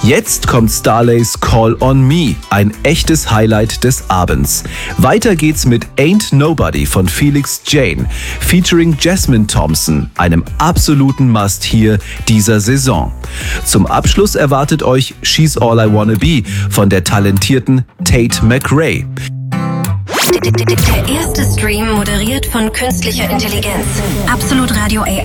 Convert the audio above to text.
Jetzt kommt Starlays Call on Me, ein echtes Highlight des Abends. Weiter geht's mit Ain't Nobody von Felix Jane, featuring Jasmine Thompson, einem absoluten Must-Hear dieser Saison. Zum Abschluss erwartet euch She's All I Wanna Be von der talentierten Tate McRae. Der erste Stream moderiert von künstlicher Intelligenz. Absolut Radio AI.